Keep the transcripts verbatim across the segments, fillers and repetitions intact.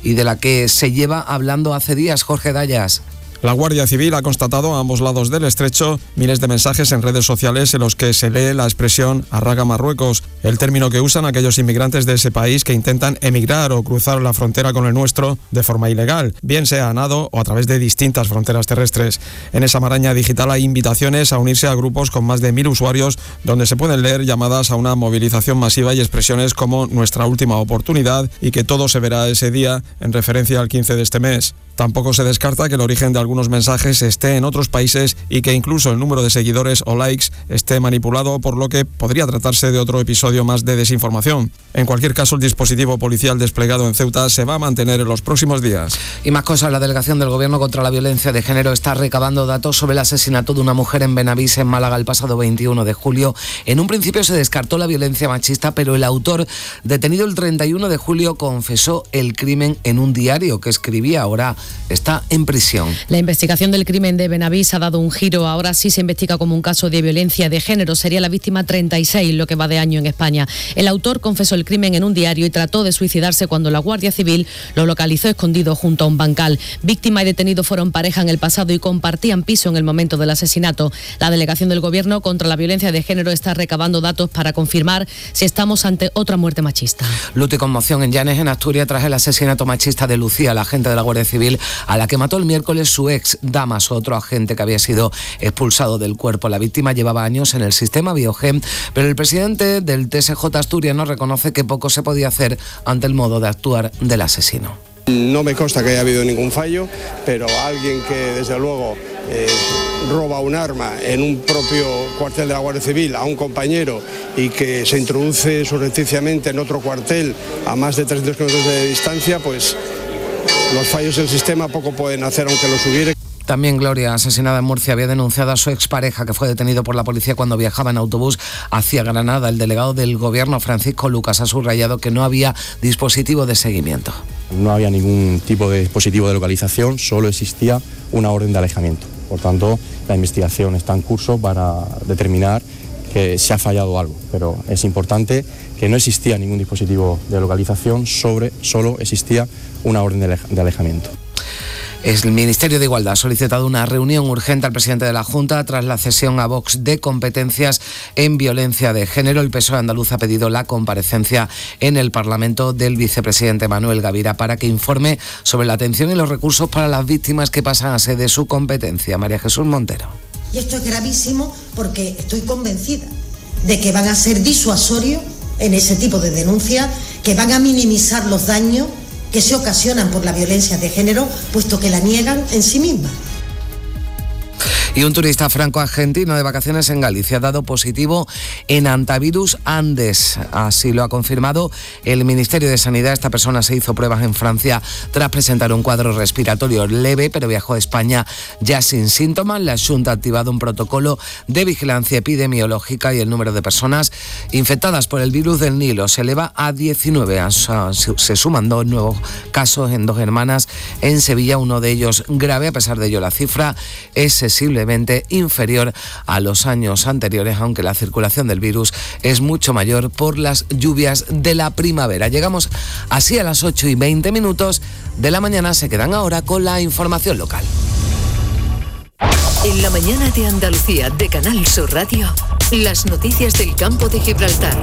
y de la que se lleva hablando hace días. Jorge Dayas. La Guardia Civil ha constatado a ambos lados del estrecho miles de mensajes en redes sociales en los que se lee la expresión «Arraga Marruecos», el término que usan aquellos inmigrantes de ese país que intentan emigrar o cruzar la frontera con el nuestro de forma ilegal, bien sea a nado o a través de distintas fronteras terrestres. En esa maraña digital hay invitaciones a unirse a grupos con más de mil usuarios donde se pueden leer llamadas a una movilización masiva y expresiones como «nuestra última oportunidad» y que todo se verá ese día en referencia al quince de este mes. Tampoco se descarta que el origen de algunos mensajes esté en otros países y que incluso el número de seguidores o likes esté manipulado, por lo que podría tratarse de otro episodio más de desinformación. En cualquier caso, el dispositivo policial desplegado en Ceuta se va a mantener en los próximos días. Y más cosas, la Delegación del Gobierno contra la Violencia de Género está recabando datos sobre el asesinato de una mujer en Benavís, en Málaga, el pasado veintiuno de julio. En un principio se descartó la violencia machista, pero el autor, detenido el treinta y uno de julio, confesó el crimen en un diario que escribía. Ahora está en prisión. La investigación del crimen de Benavís ha dado un giro. Ahora sí se investiga como un caso de violencia de género. Sería la víctima treinta y seis, lo que va de año en España. El autor confesó el crimen en un diario y trató de suicidarse cuando la Guardia Civil lo localizó escondido junto a un bancal. Víctima y detenido fueron pareja en el pasado y compartían piso en el momento del asesinato. La Delegación del Gobierno contra la Violencia de Género está recabando datos para confirmar si estamos ante otra muerte machista. Luto y conmoción en Llanes, en Asturias, tras el asesinato machista de Lucía, la agente de la Guardia Civil, a la que mató el miércoles su ex Damaso, otro agente que había sido expulsado del cuerpo. La víctima llevaba años en el sistema Biogen, pero el presidente del T S J asturiano reconoce que poco se podía hacer ante el modo de actuar del asesino. No me consta que haya habido ningún fallo, pero alguien que desde luego eh, roba un arma en un propio cuartel de la Guardia Civil a un compañero y que se introduce surrepticiamente en otro cuartel a más de trescientos kilómetros de distancia, pues los fallos del sistema poco pueden hacer aunque los hubiere. También Gloria, asesinada en Murcia, había denunciado a su expareja, que fue detenido por la policía cuando viajaba en autobús hacia Granada. El delegado del Gobierno, Francisco Lucas, ha subrayado que no había dispositivo de seguimiento. No había ningún tipo de dispositivo de localización, solo existía una orden de alejamiento. Por tanto, la investigación está en curso para determinar que se ha fallado algo, pero es importante que no existía ningún dispositivo de localización, sobre, solo existía una orden de alejamiento. El Ministerio de Igualdad ha solicitado una reunión urgente al presidente de la Junta tras la cesión a Vox de competencias en violencia de género. El P S O E andaluz ha pedido la comparecencia en el Parlamento del vicepresidente Manuel Gavira para que informe sobre la atención y los recursos para las víctimas que pasan a ser de su competencia. María Jesús Montero. Y esto es gravísimo porque estoy convencida de que van a ser disuasorios en ese tipo de denuncias, que van a minimizar los daños que se ocasionan por la violencia de género, puesto que la niegan en sí misma. Y un turista franco-argentino de vacaciones en Galicia ha dado positivo en hantavirus Andes. Así lo ha confirmado el Ministerio de Sanidad. Esta persona se hizo pruebas en Francia tras presentar un cuadro respiratorio leve, pero viajó a España ya sin síntomas. La Xunta ha activado un protocolo de vigilancia epidemiológica y el número de personas infectadas por el virus del Nilo se eleva a diecinueve. Se suman dos nuevos casos en dos hermanas en Sevilla, uno de ellos grave. A pesar de ello, la cifra es sensiblemente inferior a los años anteriores, aunque la circulación del virus es mucho mayor por las lluvias de la primavera. Llegamos así a las ocho y veinte minutos de la mañana. Se quedan ahora con la información local. En la mañana de Andalucía de Canal Sur Radio, las noticias del campo de Gibraltar.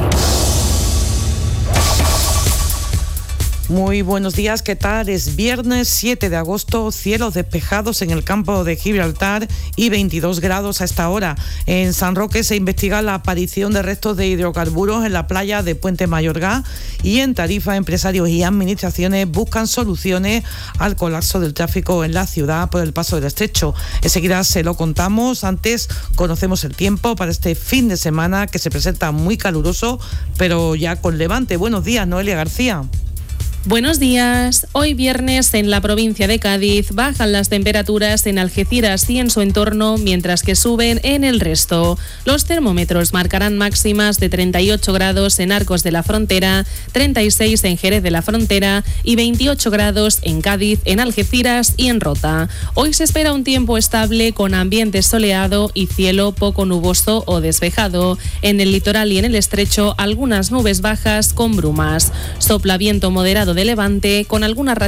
Muy buenos días, ¿qué tal? Es viernes siete de agosto, cielos despejados en el campo de Gibraltar y veintidós grados a esta hora. En San Roque se investiga la aparición de restos de hidrocarburos en la playa de Puente Mayorga y en Tarifa empresarios y administraciones buscan soluciones al colapso del tráfico en la ciudad por el paso del estrecho. Enseguida se lo contamos, antes conocemos el tiempo para este fin de semana que se presenta muy caluroso, pero ya con levante. Buenos días, Noelia García. Buenos días. Hoy viernes en la provincia de Cádiz bajan las temperaturas en Algeciras y en su entorno, mientras que suben en el resto. Los termómetros marcarán máximas de treinta y ocho grados en Arcos de la Frontera, treinta y seis en Jerez de la Frontera y veintiocho grados en Cádiz, en Algeciras y en Rota. Hoy se espera un tiempo estable con ambiente soleado y cielo poco nuboso o despejado. En el litoral y en el estrecho algunas nubes bajas con brumas. Sopla viento moderado de levante con algunas